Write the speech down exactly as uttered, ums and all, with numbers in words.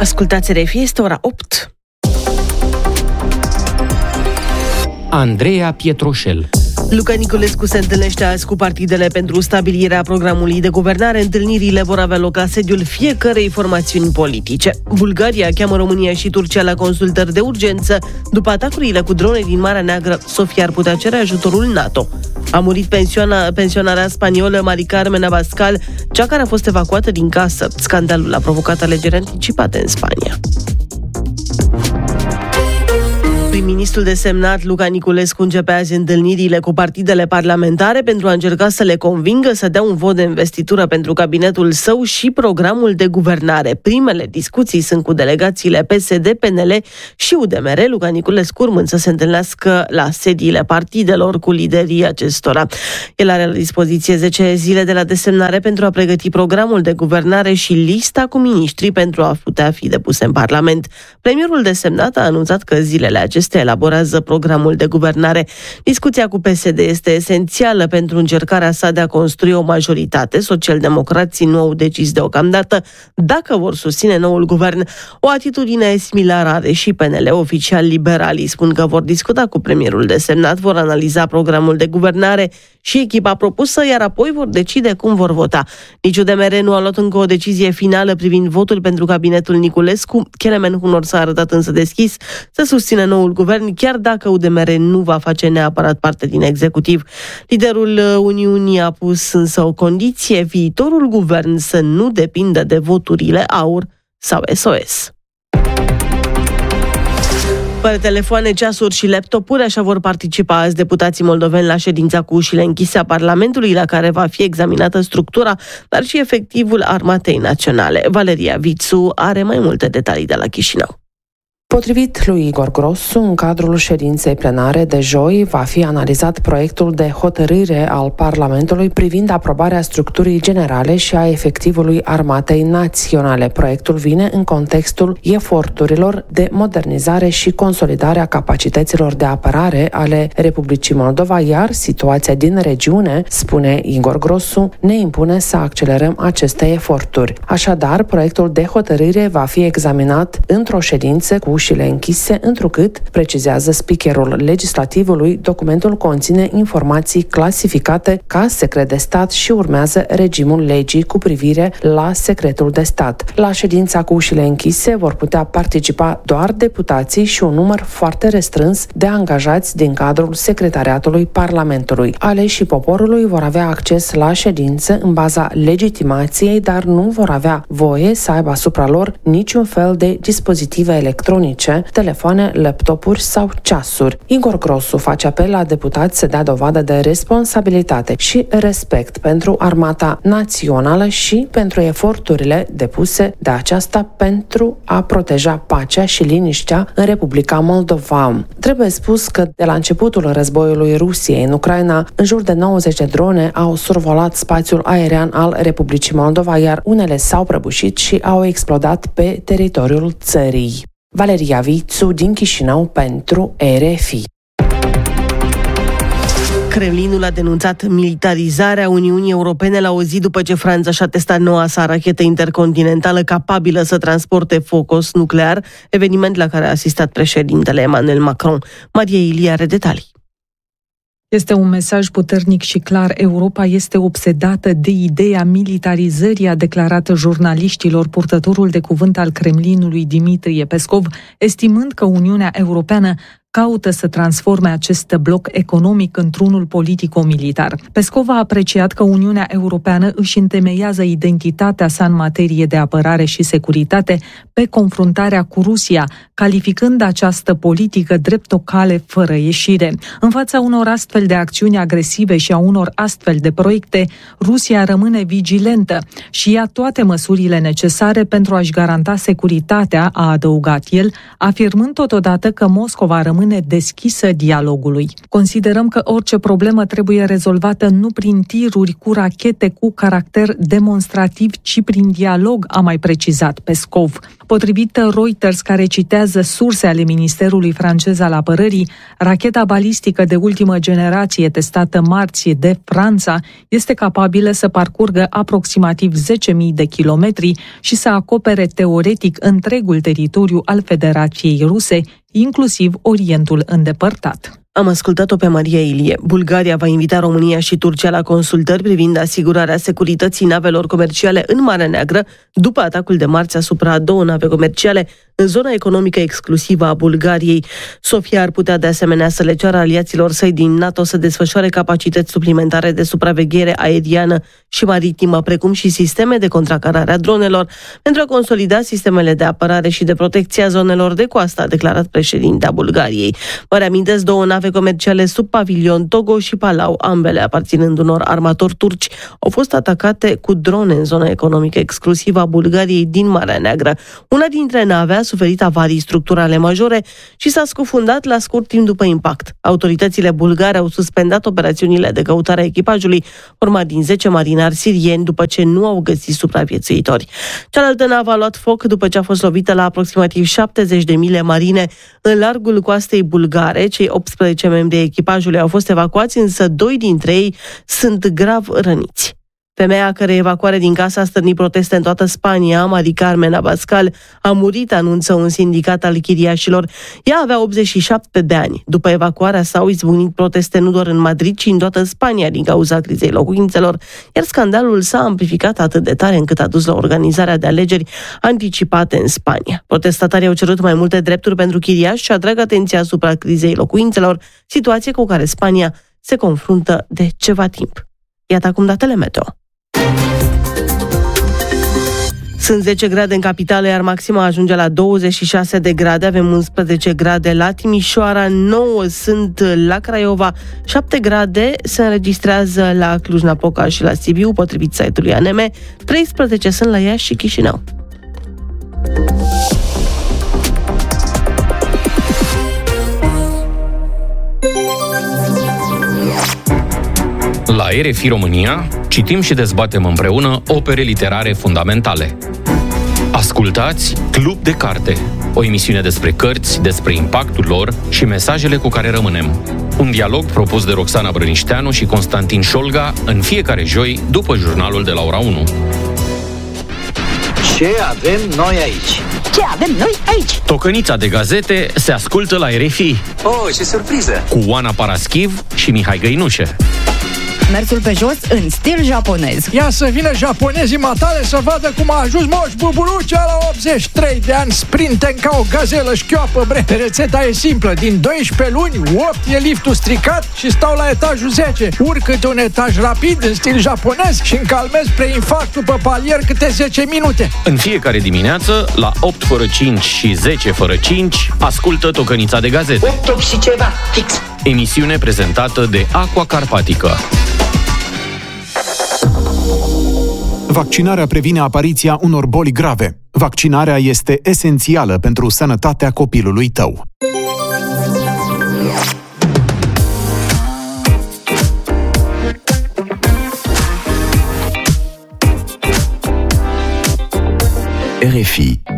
Ascultați R F I, este ora opt. Andreea Pietroșel. Luca Niculescu se întâlnește azi cu partidele pentru stabilirea programului de guvernare. Întâlnirile vor avea loc la sediul fiecărei formațiuni politice. Bulgaria cheamă România și Turcia la consultări de urgență. După atacurile cu drone din Marea Neagră, Sofia ar putea cere ajutorul NATO. A murit pensiona, pensionarea spaniolă Mari Carmen Abascal, cea care a fost evacuată din casă. Scandalul a provocat alegeri anticipate în Spania. Prim-ministrul desemnat Luca Niculescu începe azi întâlnirile cu partidele parlamentare pentru a încerca să le convingă să dea un vot de investitură pentru cabinetul său și programul de guvernare. Primele discuții sunt cu delegațiile P S D, P N L și U D M R. Luca Niculescu urmând să se întâlnească la sediile partidelor cu liderii acestora. El are la dispoziție zece zile de la desemnare pentru a pregăti programul de guvernare și lista cu miniștri pentru a putea fi depuse în Parlament. Premierul desemnat a anunțat că zilele acestea elaborează programul de guvernare. Discuția cu P S D este esențială pentru încercarea sa de a construi o majoritate. Socialdemocrații nu au decis deocamdată dacă vor susține noul guvern. O atitudine similară are și P N L. Oficial liberalii spun că vor discuta cu premierul desemnat, vor analiza programul de guvernare și echipa propusă, iar apoi vor decide cum vor vota. Nici U D M R nu a luat încă o decizie finală privind votul pentru cabinetul Niculescu. Kelemen Hunor s-a arătat însă deschis să susțină noul guvern, chiar dacă U D M R nu va face neapărat parte din executiv. Liderul Uniunii a pus însă o condiție: viitorul guvern să nu depindă de voturile AUR sau S O S. Fără telefoane, ceasuri și laptopuri, așa vor participa azi deputații moldoveni la ședința cu ușile închise a Parlamentului, la care va fi examinată structura, dar și efectivul Armatei Naționale. Valeria Vițu are mai multe detalii de la Chișinău. Potrivit lui Igor Grosu, în cadrul ședinței plenare de joi va fi analizat proiectul de hotărâre al Parlamentului privind aprobarea structurii generale și a efectivului Armatei Naționale. Proiectul vine în contextul eforturilor de modernizare și consolidare a capacităților de apărare ale Republicii Moldova, iar situația din regiune, spune Igor Grosu, ne impune să accelerăm aceste eforturi. Așadar, proiectul de hotărâre va fi examinat într-o ședință cu ușile închise, întrucât, precizează speakerul legislativului, documentul conține informații clasificate ca secret de stat și urmează regimul legii cu privire la secretul de stat. La ședința cu ușile închise vor putea participa doar deputații și un număr foarte restrâns de angajați din cadrul secretariatului Parlamentului. Aleșii poporului vor avea acces la ședință în baza legitimației, dar nu vor avea voie să aibă asupra lor niciun fel de dispozitive electronice, telefoane, laptopuri sau ceasuri. Igor Grosu face apel la deputați să dea dovadă de responsabilitate și respect pentru Armata Națională și pentru eforturile depuse de aceasta pentru a proteja pacea și liniștea în Republica Moldova. Trebuie spus că de la începutul războiului Rusiei în Ucraina, în jur de nouăzeci de drone au survolat spațiul aerian al Republicii Moldova, iar unele s-au prăbușit și au explodat pe teritoriul țării. Valeria Vițu din Chișinău pentru R F I. Kremlinul a denunțat militarizarea Uniunii Europene la o zi după ce Franța și-a testat noua sa rachetă intercontinentală capabilă să transporte focos nuclear, eveniment la care a asistat președintele Emmanuel Macron. Maria Ilie are detalii. Este un mesaj puternic și clar. Europa este obsedată de ideea militarizării, a declarat jurnaliștilor purtătorul de cuvânt al Kremlinului Dimitrie Peskov, estimând că Uniunea Europeană caută să transforme acest bloc economic într-unul politico-militar. Peskov a apreciat că Uniunea Europeană își întemeiază identitatea sa în materie de apărare și securitate pe confruntarea cu Rusia, calificând această politică drept o cale fără ieșire. În fața unor astfel de acțiuni agresive și a unor astfel de proiecte, Rusia rămâne vigilentă și ia toate măsurile necesare pentru a-și garanta securitatea, a adăugat el, afirmând totodată că Moscova rămâne deschisă dialogului. Considerăm că orice problemă trebuie rezolvată nu prin tiruri cu rachete cu caracter demonstrativ, ci prin dialog, a mai precizat Peskov. Potrivit Reuters, care citează surse ale Ministerului francez al Apărării, racheta balistică de ultimă generație testată marți de Franța este capabilă să parcurgă aproximativ zece mii de kilometri și să acopere teoretic întregul teritoriu al Federației Ruse, inclusiv Orientul îndepărtat. Am ascultat-o pe Maria Ilie. Bulgaria va invita România și Turcia la consultări privind asigurarea securității navelor comerciale în Marea Neagră după atacul de marți asupra a două nave comerciale în zona economică exclusivă a Bulgariei. Sofia ar putea de asemenea să le ceară aliaților săi din NATO să desfășoare capacități suplimentare de supraveghere aeriană și maritimă, precum și sisteme de contracarare a dronelor, pentru a consolida sistemele de apărare și de protecție a zonelor de coastă, a declarat președintea Bulgariei. Vă reamintesc, două nave comerciale sub pavilion Togo și Palau, ambele aparținând unor armatori turci, au fost atacate cu drone în zona economică exclusivă a Bulgariei din Marea Neagră. Una dintre nave a suferit avarii structurale majore și s-a scufundat la scurt timp după impact. Autoritățile bulgare au suspendat operațiunile de căutare a echipajului, format din zece marinari sirieni, după ce nu au găsit supraviețuitori. Cealaltă navă a luat foc după ce a fost lovită la aproximativ șaptezeci de mile marine în largul coastei bulgare. Cei optsprezece membri ai echipajului au fost evacuați, însă doi dintre ei sunt grav răniți. Femeia care evacuare din casă a stârnit proteste în toată Spania, Mari Carmen Abascal, a murit, anunță un sindicat al chiriașilor. Ea avea optzeci și șapte de ani. După evacuarea s-au izbucnit proteste nu doar în Madrid, ci în toată Spania din cauza crizei locuințelor, iar scandalul s-a amplificat atât de tare încât a dus la organizarea de alegeri anticipate în Spania. Protestatarii au cerut mai multe drepturi pentru chiriași și atrag atenția asupra crizei locuințelor, situație cu care Spania se confruntă de ceva timp. Iată acum datele meteo. Sunt zece grade în capitală, iar maxima ajunge la douăzeci și șase de grade. Avem unsprezece grade la Timișoara, nouă sunt la Craiova, șapte grade se înregistrează la Cluj-Napoca și la Sibiu, potrivit site-ului A N M, treisprezece sunt la Iași și Chișinău. La R F I România citim și dezbatem împreună opere literare fundamentale. Ascultați Club de Carte, o emisiune despre cărți, despre impactul lor și mesajele cu care rămânem. Un dialog propus de Roxana Brănișteanu și Constantin Șolga în fiecare joi după jurnalul de la ora unu. Ce avem noi aici? Ce avem noi aici? Tocănița de gazete se ascultă la R F I. Oh, ce surpriză! Cu Oana Paraschiv și Mihai Găinușe. Mersul pe jos în stil japonez. Ia să vină japonezii matale să vadă cum a ajuns Moș Bubulucea la optzeci și trei de ani, sprinten ca o gazelă șchioapă, bre. Rețeta e simplă, din doisprezece luni, opt e liftul stricat și stau la etajul zece. Urc câte un etaj rapid în stil japonez și încalmez spre infarctul pe palier câte zece minute. În fiecare dimineață, la opt fără cinci și zece fără cinci, ascultă Tocănița de gazete. opt și ceva, fix. Emisiune prezentată de Aqua Carpatica. Vaccinarea previne apariția unor boli grave. Vaccinarea este esențială pentru sănătatea copilului tău. R F I